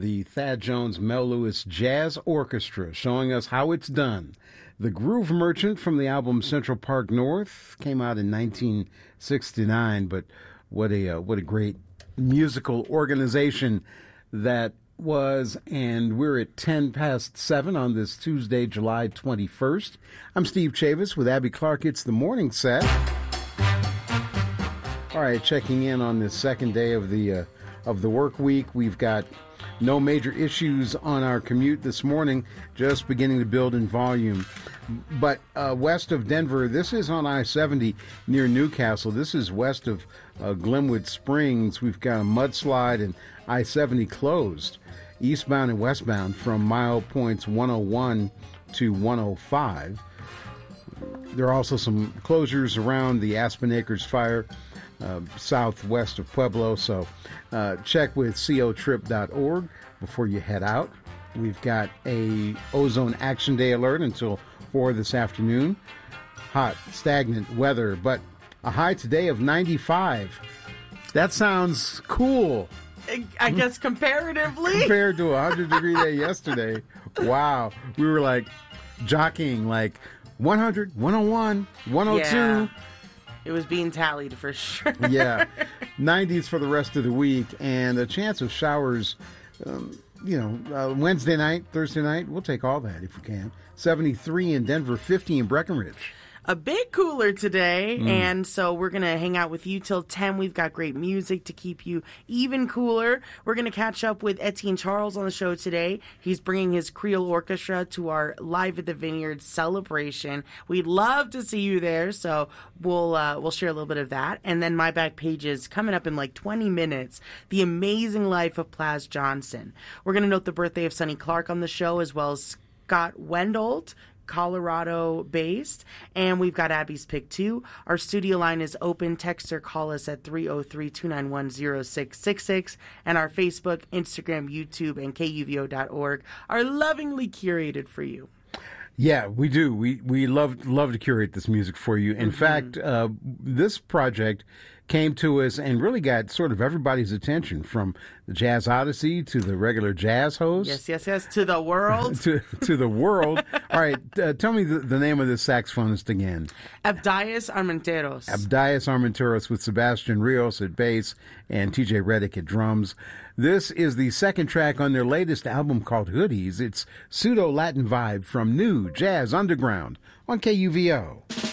the Thad Jones Mel Lewis Jazz Orchestra, showing us how it's done. The Groove Merchant from the album Central Park North came out in 1969, but what a great musical organization that was. And we're at 10 past 7 on this Tuesday, July 21st. I'm Steve Chavis with Abby Clark. It's the morning set. All right, checking in on this second day of the work week. We've got no major issues on our commute this morning, just beginning to build in volume. But west of Denver, this is on I-70 near Newcastle. This is west of Glenwood Springs. We've got a mudslide and I-70 closed, eastbound and westbound from mile points 101 to 105. There are also some closures around the Aspen Acres fire southwest of Pueblo, so check with cotrip.org before you head out. We've got a Ozone Action Day alert until 4 this afternoon. Hot, stagnant weather, but a high today of 95. That sounds cool. I guess comparatively. Compared to a 100-degree day yesterday. Wow. We were like jockeying like 100, 101, 102. Yeah. It was being tallied for sure. Yeah. 90s for the rest of the week, and a chance of showers, Wednesday night, Thursday night. We'll take all that if we can. 73 in Denver, 50 in Breckenridge. A bit cooler today, and so we're going to hang out with you till 10. We've got great music to keep you even cooler. We're going to catch up with Etienne Charles on the show today. He's bringing his Creole Orchestra to our Live at the Vineyard celebration. We'd love to see you there, so we'll share a little bit of that. And then My Back Pages coming up in like 20 minutes, The Amazing Life of Plas Johnson. We're going to note the birthday of Sonny Clark on the show, as well as Scott Wendold, Colorado-based, and we've got Abby's Pick 2. Our studio line is open. Text or call us at 303-291-0666, and our Facebook, Instagram, YouTube, and KUVO.org are lovingly curated for you. Yeah, we do. We love to curate this music for you. In fact, this project came to us and really got sort of everybody's attention, from the Jazz Odyssey to the regular jazz host. Yes, to the world. to the world. All right, tell me the name of this saxophonist again. Abdias Armenteros. Abdias Armenteros with Sebastian Rios at bass and TJ Reddick at drums. This is the second track on their latest album called Hoodies. It's pseudo-Latin vibe from New Jazz Underground on KUVO.